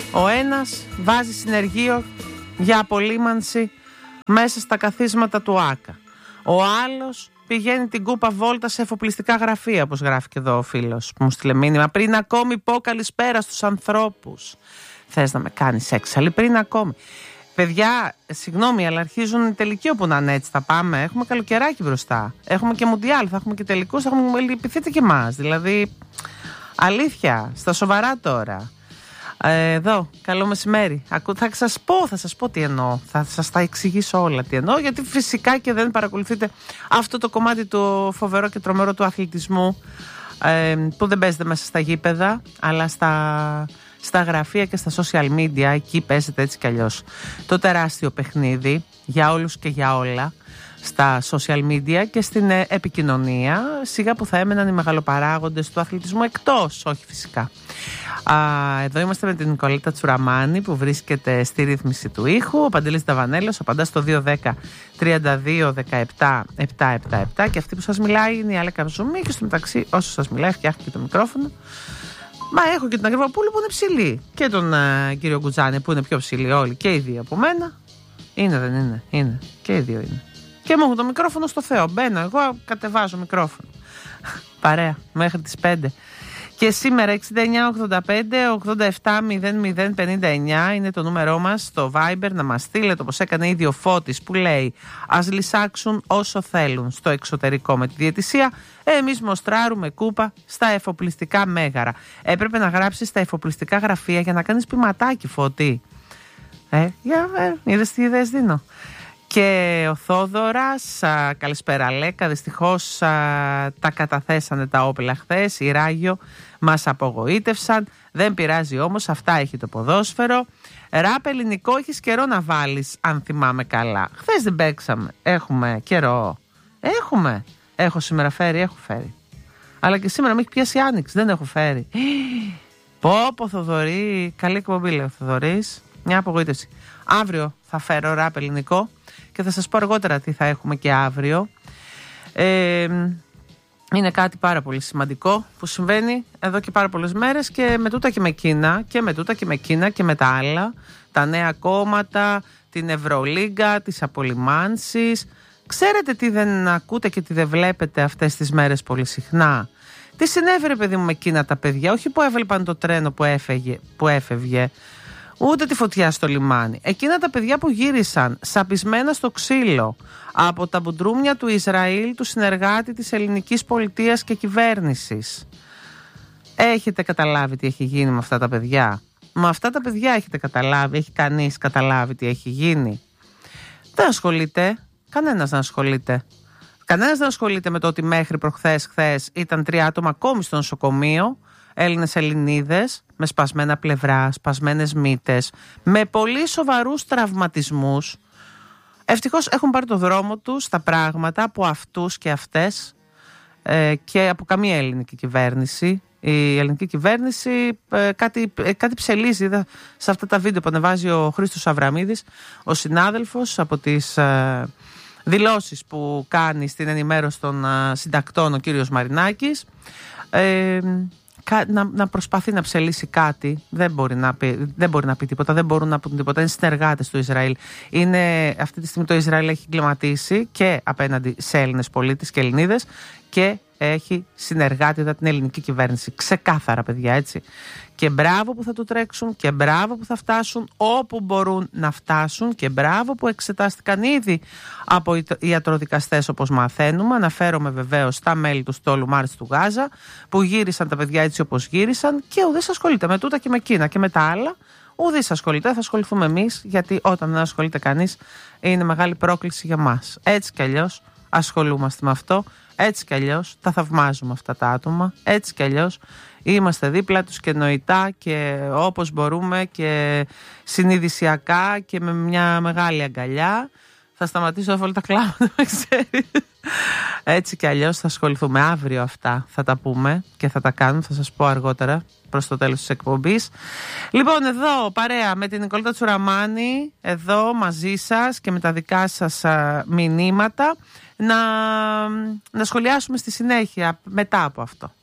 Ο ένας βάζει συνεργείο για απολύμανση μέσα στα καθίσματα του ΆΚΑ. Ο άλλος πηγαίνει την κούπα βόλτα σε εφοπλιστικά γραφεία, όπως γράφει και εδώ ο φίλος που μου στείλε μήνυμα. Πριν ακόμη πω καλησπέρα στους ανθρώπους. Θες να με κάνεις έξαλλη πριν ακόμη? Παιδιά, συγγνώμη, αλλά αρχίζουν οι τελικοί όπου να είναι έτσι. Θα πάμε. Έχουμε καλοκαιράκι μπροστά. Έχουμε και μουντιάλ, θα έχουμε και τελικούς, θα έχουμε λυπηθείτε και εμάς. Δηλαδή, αλήθεια, στα σοβαρά τώρα. Εδώ, καλό μεσημέρι. Θα σας πω τι εννοώ. Θα σας τα εξηγήσω όλα τι εννοώ, γιατί φυσικά και δεν παρακολουθείτε αυτό το κομμάτι του φοβερό και τρομερό του αθλητισμού, που δεν παίζεται μέσα στα γήπεδα, αλλά στα γραφεία και στα social media. Εκεί παίζεται έτσι κι αλλιώς το τεράστιο παιχνίδι για όλους και για όλα στα social media και στην επικοινωνία. Σιγά που θα έμεναν οι μεγαλοπαράγοντες του αθλητισμού εκτός, όχι φυσικά. Εδώ είμαστε με την Νικολέτα Τσουραμάνη που βρίσκεται στη ρύθμιση του ήχου. Ο Παντελής Ταβανέλος απαντά στο 210-32-17-777 και αυτή που σας μιλάει είναι η Άλεκα Ζουμί και στο μεταξύ όσο σας μιλάει φτιάχνει και το μικρόφωνο. Μα έχω και τον Αγρυπαπούλη που είναι ψηλή και τον κύριο Γκουτζάνη που είναι πιο ψηλή όλοι και οι δύο από μένα. Είναι δεν είναι? Είναι και οι δύο είναι. Και μου έχουν το μικρόφωνο στο Θεό. Μπαίνω εγώ, κατεβάζω μικρόφωνο. Παρέα μέχρι τις 5. Και σήμερα 6985-870059 είναι το νούμερό μας στο Viber να μας στείλετε, όπως έκανε ήδη ο Φώτης που λέει ας λυσάξουν όσο θέλουν στο εξωτερικό με τη διαιτησία, εμείς μοστράρουμε κούπα στα εφοπλιστικά μέγαρα. Έπρεπε να γράψεις στα εφοπλιστικά γραφεία για να κάνεις ποιηματάκι, Φώτη. Είδες τι ιδέες δίνω. Και ο Θόδωρας, καλησπέρα Λέκα, δυστυχώς τα καταθέσανε τα όπλα χθες, η Ράγιο μας απογοήτευσαν, δεν πειράζει όμως, αυτά έχει το ποδόσφαιρο. Ράπ ελληνικό έχεις καιρό να βάλεις, αν θυμάμαι καλά. Χθες δεν παίξαμε, έχουμε καιρό, έχω σήμερα φέρει, έχω φέρει. Αλλά και σήμερα με έχει πιάσει άνοιξη, δεν έχω φέρει. Πω Θοδωρή, καλή εκπομπή λέει ο Θοδωρής, μια απογοήτευση. Αύριο θα φέρω ράπ ελληνικό και θα σας πω αργότερα τι θα έχουμε και αύριο. Είναι κάτι πάρα πολύ σημαντικό που συμβαίνει εδώ και πάρα πολλές μέρες και με τούτα και με εκείνα και με τούτα και με εκείνα και με τα άλλα, τα νέα κόμματα, την Ευρωλίγκα, τις απολυμάνσεις. Ξέρετε τι δεν ακούτε και τι δεν βλέπετε αυτές τις μέρες πολύ συχνά? Τι συνέβη παιδί μου με εκείνα τα παιδιά, όχι που έβλεπαν το τρένο που έφευγε, ούτε τη φωτιά στο λιμάνι. Εκείνα τα παιδιά που γύρισαν σαπισμένα στο ξύλο από τα μπουντρούμια του Ισραήλ, του συνεργάτη της ελληνικής πολιτείας και κυβέρνησης. Έχετε καταλάβει τι έχει γίνει με αυτά τα παιδιά? Με αυτά τα παιδιά έχετε καταλάβει? Έχει κανείς καταλάβει τι έχει γίνει? Δεν ασχολείται. Κανένας δεν ασχολείται. Κανένας δεν ασχολείται με το ότι μέχρι χθες ήταν 3 άτομα ακόμη στο νοσοκομείο, Έλληνες Ελληνίδες, με σπασμένα πλευρά, σπασμένες μύτες, με πολύ σοβαρούς τραυματισμούς. Ευτυχώς έχουν πάρει το δρόμο τους τα πράγματα από αυτούς και αυτές και από καμία ελληνική κυβέρνηση. Η ελληνική κυβέρνηση κάτι ψελίζει σε αυτά τα βίντεο που ανεβάζει ο Χρήστος Αβραμίδης, ο συνάδελφος, από τις δηλώσεις που κάνει στην ενημέρωση των συντακτών ο κύριος Μαρινάκης. Να προσπαθεί να ψελίσει κάτι, δεν μπορεί να πει τίποτα, δεν μπορούν να πούν τίποτα. Είναι συνεργάτες του Ισραήλ. Αυτή τη στιγμή το Ισραήλ έχει εγκληματίσει και απέναντι σε Έλληνες πολίτες και Ελληνίδες και έχει συνεργάτητα την ελληνική κυβέρνηση. Ξεκάθαρα, παιδιά, έτσι. Και μπράβο που θα του τρέξουν και μπράβο που θα φτάσουν όπου μπορούν να φτάσουν και μπράβο που εξετάστηκαν ήδη από ιατροδικαστές, όπως μαθαίνουμε. Αναφέρομαι βεβαίως στα μέλη του στόλου Μάρτς του Γάζα που γύρισαν τα παιδιά έτσι όπως γύρισαν και ουδής ασχολείται με τούτα και με εκείνα και με τα άλλα. Ουδής ασχολείται, θα ασχοληθούμε εμείς, γιατί όταν δεν ασχολείται κανείς είναι μεγάλη πρόκληση για μας. Έτσι κι αλλιώς ασχολούμαστε με αυτό. Έτσι κι αλλιώς τα θαυμάζουμε αυτά τα άτομα. Έτσι κι αλλιώς είμαστε δίπλα τους και νοητά και όπως μπορούμε και συνειδησιακά και με μια μεγάλη αγκαλιά. Θα σταματήσω να τα κλάματα, με ξέρει. Έτσι κι αλλιώς θα ασχοληθούμε αύριο αυτά. Θα τα πούμε και θα τα κάνουμε. Θα σας πω αργότερα προς το τέλος της εκπομπής. Λοιπόν, εδώ παρέα με την Νικολέτα Τσουραμάνη, εδώ μαζί σας και με τα δικά σας μηνύματα, να σχολιάσουμε στη συνέχεια μετά από αυτό.